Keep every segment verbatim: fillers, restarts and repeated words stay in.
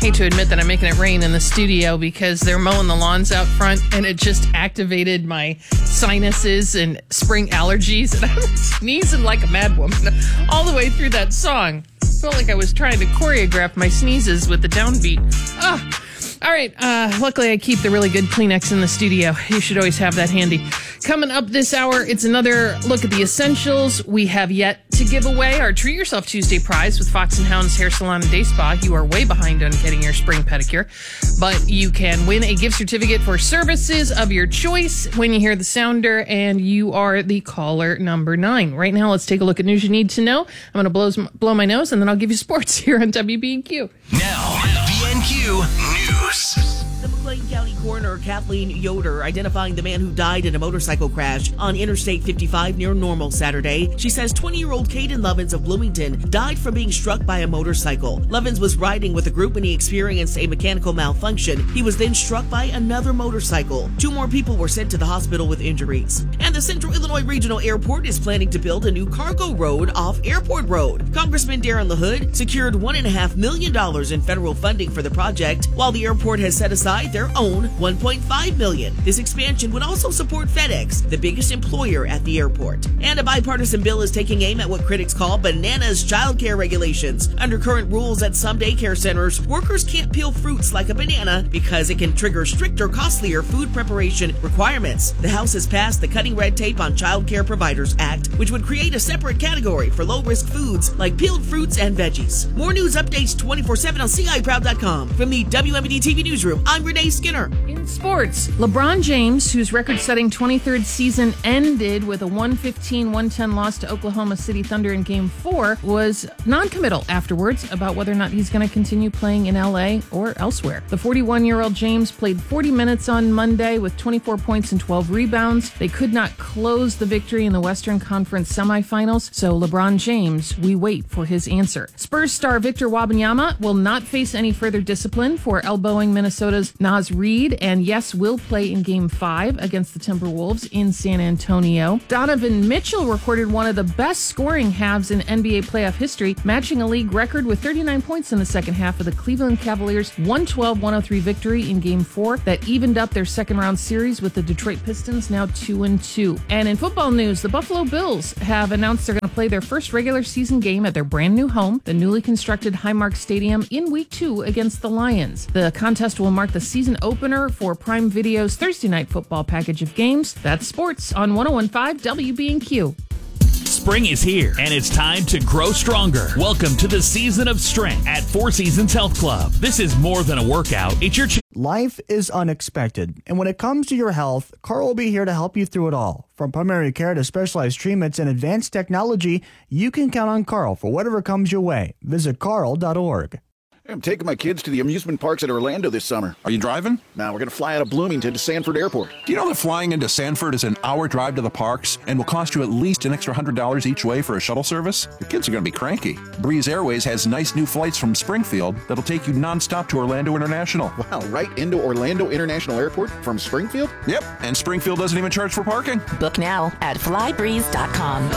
hate to admit that I'm making it rain in the studio because they're mowing the lawns out front and it just activated my sinuses and spring allergies. And I was sneezing like a mad woman all the way through that song. I felt like I was trying to choreograph my sneezes with the downbeat. Ah. All right, uh, luckily I keep the really good Kleenex in the studio. You should always have that handy. Coming up this hour, it's another look at the essentials we have yet to give away. Our Treat Yourself Tuesday prize with Fox and Hounds Hair Salon and Day Spa. You are way behind on getting your spring pedicure, but you can win a gift certificate for services of your choice when you hear the sounder, and you are the caller number nine. Right now, let's take a look at news you need to know. I'm going to blow, blow my nose, and then I'll give you sports here on W B N Q. Now, B N Q News. The McLean County coroner Kathleen Yoder identifying the man who died in a motorcycle crash on Interstate fifty-five near Normal Saturday. She says twenty-year-old Caden Lovins of Bloomington died from being struck by a motorcycle. Lovins was riding with a group when he experienced a mechanical malfunction. He was then struck by another motorcycle. Two more people were sent to the hospital with injuries. And the Central Illinois Regional Airport is planning to build a new cargo road off Airport Road. Congressman Darren LaHood secured one point five million dollars in federal funding for the project, while the airport has set aside their own one point five million dollars. This expansion would also support FedEx, the biggest employer at the airport. And a bipartisan bill is taking aim at what critics call bananas childcare regulations. Under current rules at some daycare centers, workers can't peel fruits like a banana because it can trigger stricter, costlier food preparation requirements. The House has passed the Cutting Red Tape on Child Care Providers Act, which would create a separate category for low-risk foods like peeled fruits and veggies. More news updates twenty-four seven on C I Proud dot com. From the W M B D T V Newsroom, I'm Renee Skinner. In sports, LeBron James, whose record-setting twenty-third season ended with a one fifteen one ten loss to Oklahoma City Thunder in Game four, was non-committal afterwards about whether or not he's going to continue playing in L A or elsewhere. The forty-one-year-old James played forty minutes on Monday with twenty-four points and twelve rebounds. They could not close the victory in the Western Conference semifinals, so LeBron James, we wait for his answer. Spurs star Victor Wembanyama will not face any further discipline for elbowing Minnesota's Naz Reid, and yes, will play in Game five against the Timberwolves in San Antonio. Donovan Mitchell recorded one of the best scoring halves in N B A playoff history, matching a league record with thirty-nine points in the second half of the Cleveland Cavaliers' one twelve one oh three victory in Game four that evened up their second-round series with the Detroit Pistons, now two and two. And in football news, the Buffalo Bills have announced they're going to play their first regular season game at their brand new home, the newly constructed Highmark Stadium, in Week two against the Lions. The contest will mark the season opener for Prime Video's Thursday Night Football package of games. That's sports on one oh one point five W B N Q. Spring is here, and it's time to grow stronger. Welcome to the Season of Strength at Four Seasons Health Club. This is more than a workout. It's your... Ch- Life is unexpected, and when it comes to your health, Carl will be here to help you through it all. From primary care to specialized treatments and advanced technology, you can count on Carl for whatever comes your way. Visit carl dot org. I'm taking my kids to the amusement parks at Orlando this summer. Are you driving? Now we're going to fly out of Bloomington to Sanford Airport. Do you know that flying into Sanford is an hour drive to the parks and will cost you at least an extra one hundred dollars each way for a shuttle service? Your kids are going to be cranky. Breeze Airways has nice new flights from Springfield that'll take you nonstop to Orlando International. Wow, right into Orlando International Airport from Springfield? Yep, and Springfield doesn't even charge for parking. Book now at fly breeze dot com.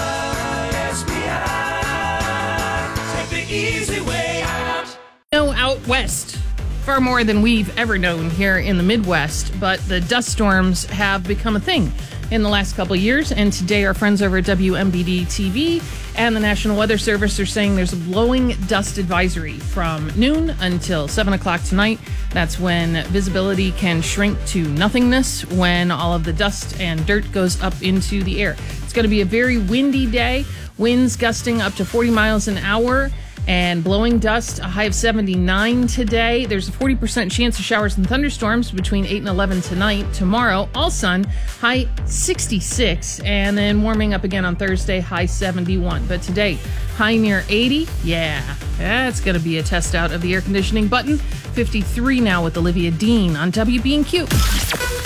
Take the easy way out. No, out west, far more than we've ever known here in the Midwest, but the dust storms have become a thing in the last couple of years, and today our friends over at W M B D T V and the National Weather Service are saying there's a blowing dust advisory from noon until seven o'clock tonight. That's when visibility can shrink to nothingness when all of the dust and dirt goes up into the air. It's going to be a very windy day, winds gusting up to forty miles an hour, and blowing dust, a high of seventy-nine today. There's a forty percent chance of showers and thunderstorms between eight and eleven tonight. Tomorrow, all sun, high sixty-six, and then warming up again on Thursday, high seventy-one. But today, high near eighty. Yeah, that's going to be a test out of the air conditioning button. fifty-three now with Olivia Dean on W B N Q.